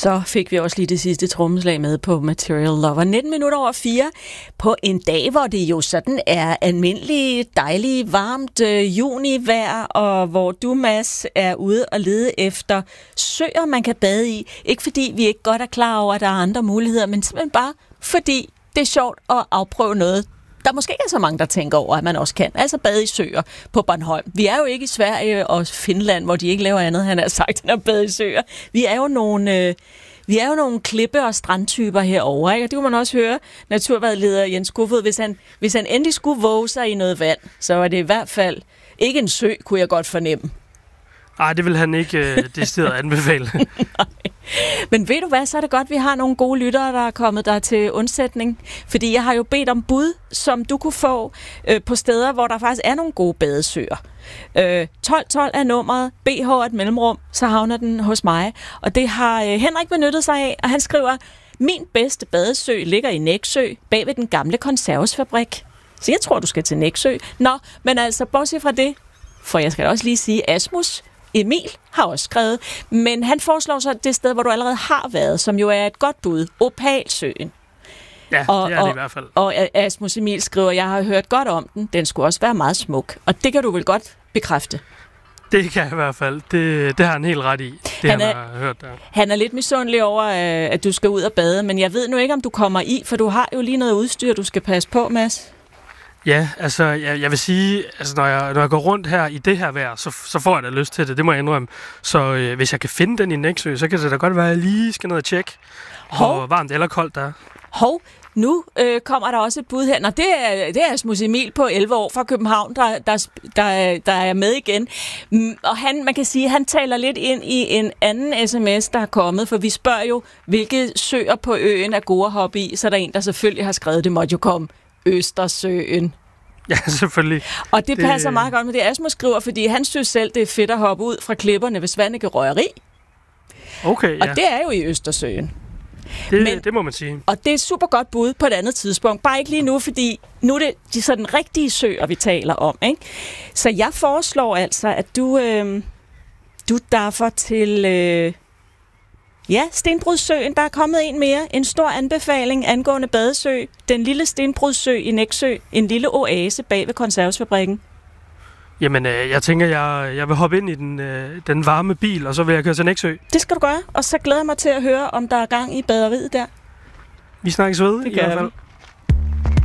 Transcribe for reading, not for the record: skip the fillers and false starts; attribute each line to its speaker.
Speaker 1: Så fik vi også lige det sidste trommeslag med på Material Lover. 19:04 på en dag, hvor det jo sådan er almindelig, dejlig, varmt junivejr, og hvor du, Mads, er ude og lede efter søer, man kan bade i. Ikke fordi vi ikke godt er klar over, at der er andre muligheder, men simpelthen bare fordi det er sjovt at afprøve noget, der måske ikke er så mange, der tænker over, at man også kan. Altså bade i søer på Bornholm. Vi er jo ikke i Sverige og Finland, hvor de ikke laver andet, han har sagt, end at bade i søer. Vi er jo nogle klippe- og strandtyper herovre, ikke? Og det kunne man også høre naturvejleder Jens Kofod. Hvis han endelig skulle våge sig i noget vand, så var det i hvert fald ikke en sø, kunne jeg godt fornemme.
Speaker 2: Nej, det vil han ikke decideret anbefale.
Speaker 1: Men ved du hvad, så er det godt, at vi har nogle gode lyttere, der er kommet der til undsætning. Fordi jeg har jo bedt om bud, som du kunne få på steder, hvor der faktisk er nogle gode badesøer. 1212 er nummeret, BH et mellemrum, så havner den hos mig. Og det har Henrik benyttet sig af, og han skriver, min bedste badesø ligger i Nexø, bag ved den gamle konservesfabrik. Så jeg tror, du skal til Nexø. Nå, men altså, bortset fra det, for jeg skal også lige sige, Asmus Emil har også skrevet, men han foreslår så det sted, hvor du allerede har været, som jo er et godt bud, Opalsøen.
Speaker 2: Ja, det er det i hvert fald. Og
Speaker 1: Asmus Emil skriver, jeg har hørt godt om den, den skulle også være meget smuk. Og det kan du vel godt bekræfte?
Speaker 2: Det kan jeg i hvert fald. Det har han helt ret i, han har hørt der.
Speaker 1: Han er lidt misundelig over, at du skal ud og bade, men jeg ved nu ikke, om du kommer i, for du har jo lige noget udstyr, du skal passe på, Mads.
Speaker 2: Ja, altså jeg vil sige, altså når jeg går rundt her i det her vejr, så får jeg da lyst til det, det må jeg indrømme. Så hvis jeg kan finde den i Nexø, så kan det da godt være, at jeg lige skal ned og tjekke, hvor varmt eller koldt der er.
Speaker 1: Nu kommer der også et bud her. Nå, det er Asmus Emil på 11 år fra København, der er med igen. Og man kan sige, at han taler lidt ind i en anden sms, der er kommet, for vi spørger jo, hvilke søer på øen er gode at hoppe i, så er der en, der selvfølgelig har skrevet, det måtte jo komme. Østersøen.
Speaker 2: Ja, selvfølgelig.
Speaker 1: Og det passer meget godt med det, Asmus skriver, fordi han synes selv, det er fedt at hoppe ud fra klipperne ved Svaneke Røgeri.
Speaker 2: Okay, ja.
Speaker 1: Og det er jo i Østersøen.
Speaker 2: Det må man sige.
Speaker 1: Og det er super godt bud på et andet tidspunkt. Bare ikke lige nu, fordi nu er det de sådan rigtige søer, vi taler om, ikke? Så jeg foreslår altså, at du derfor til... Stenbrudssøen, der er kommet en mere. En stor anbefaling angående badesø. Den lille Stenbrudssø i Nexø. En lille oase bag ved konservesfabrikken.
Speaker 2: Jamen, jeg tænker, jeg vil hoppe ind i den varme bil, og så vil jeg køre til Nexø.
Speaker 1: Det skal du gøre, og så glæder jeg mig til at høre, om der er gang i baderiet der.
Speaker 2: Vi snakkes ved i hvert fald.